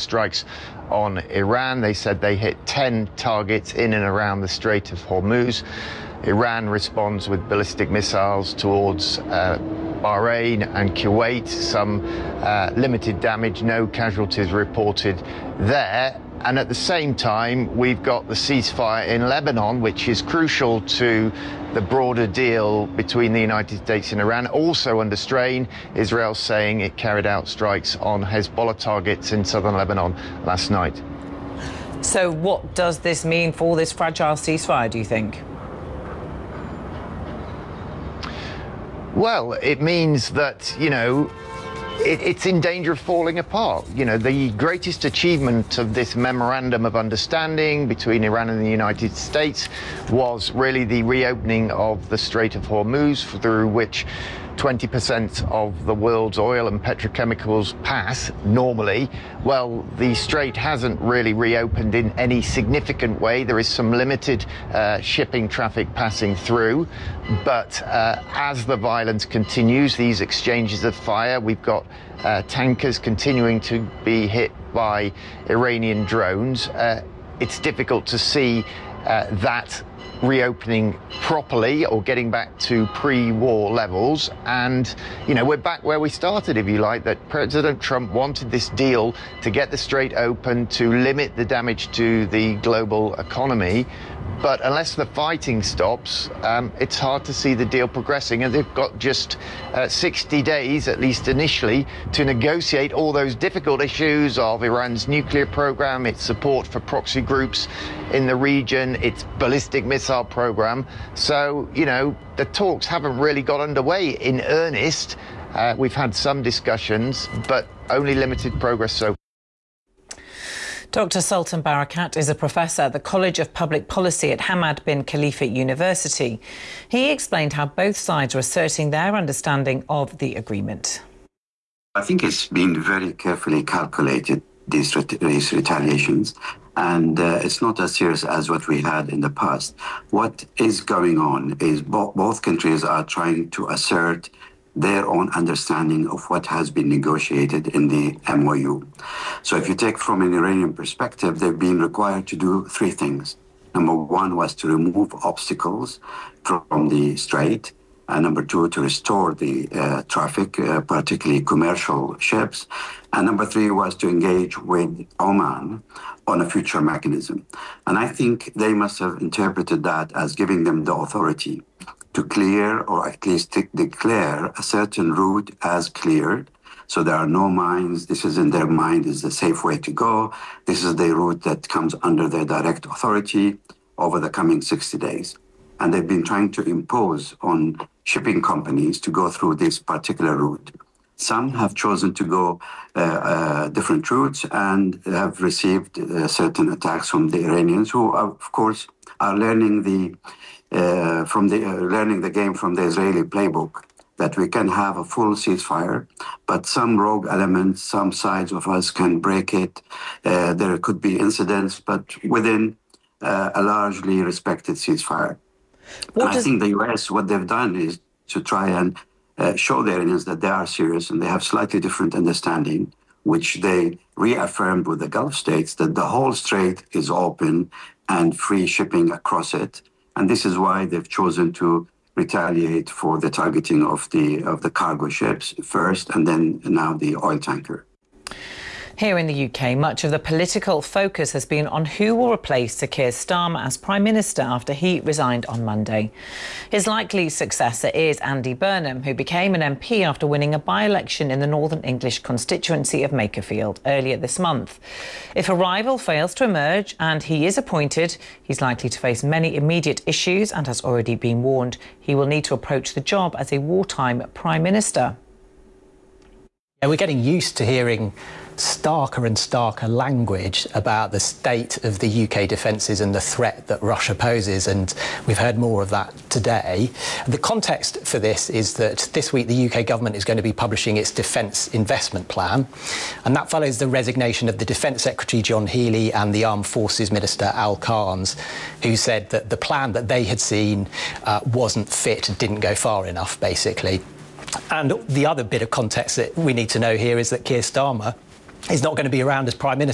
strikes on Iran. They said they hit 10 targets in and around the Strait of Hormuz. Iran responds with ballistic missiles towards Bahrain and Kuwait. Some limited damage, no casualties reported there. And at the same time, we've got the ceasefire in Lebanon, which is crucial to the broader deal between the United States and Iran, also under strain. Israel saying it carried out strikes on Hezbollah targets in southern Lebanon last night. So what does this mean for this fragile ceasefire, do you think? Well, it means that, it's in danger of falling apart. The greatest achievement of this memorandum of understanding between Iran and the United States was really the reopening of the Strait of Hormuz, through which 20% of the world's oil and petrochemicals pass normally. Well, the strait hasn't really reopened in any significant way. There is some limited shipping traffic passing through, but as the violence continues, these exchanges of fire, we've got tankers continuing to be hit by Iranian drones. It's difficult to see that reopening properly or getting back to pre-war levels. And, we're back where we started, if you like, that President Trump wanted this deal to get the strait open, to limit the damage to the global economy. But unless the fighting stops, it's hard to see the deal progressing. And they've got just 60 days, at least initially, to negotiate all those difficult issues of Iran's nuclear program, its support for proxy groups in the region, its ballistic missile program. So, the talks haven't really got underway in earnest. We've had some discussions, but only limited progress so far. Dr. Sultan Barakat is a professor at the College of Public Policy at Hamad bin Khalifa University. He explained how both sides are asserting their understanding of the agreement. I think it's been very carefully calculated, these retaliations, and it's not as serious as what we had in the past. What is going on is both countries are trying to assert their own understanding of what has been negotiated in the MOU. So if you take from an Iranian perspective, they've been required to do three things. Number one was to remove obstacles from the strait. Number two, to restore the traffic, particularly commercial ships. And number three was to engage with Oman on a future mechanism. And I think they must have interpreted that as giving them the authority to clear, or at least to declare, a certain route as cleared. So there are no mines. This is in their mind is the safe way to go. This is the route that comes under their direct authority over the coming 60 days. And they've been trying to impose on shipping companies to go through this particular route. Some have chosen to go different routes and have received certain attacks from the Iranians, who, of course, are learning learning the game from the Israeli playbook, that we can have a full ceasefire, but some rogue elements, some sides of us can break it. There could be incidents, but within a largely respected ceasefire. I think the US, what they've done is to try and show the Iranians that they are serious and they have slightly different understanding, which they reaffirmed with the Gulf states, that the whole strait is open and free shipping across it. And this is why they've chosen to retaliate for the targeting of the cargo ships first, and then now the oil tanker. Here in the UK, much of the political focus has been on who will replace Sir Keir Starmer as Prime Minister after he resigned on Monday. His likely successor is Andy Burnham, who became an MP after winning a by-election in the Northern English constituency of Makerfield earlier this month. If a rival fails to emerge and he is appointed, he's likely to face many immediate issues and has already been warned he will need to approach the job as a wartime Prime Minister. Yeah, we're getting used to hearing starker and starker language about the state of the UK defences and the threat that Russia poses, and we've heard more of that today. The context for this is that this week the UK government is going to be publishing its defence investment plan, and that follows the resignation of the Defence Secretary John Healey and the Armed Forces Minister Al Carnes, who said that the plan that they had seen wasn't fit, didn't go far enough, basically. And the other bit of context that we need to know here is that Keir Starmer is not going to be around as Prime Minister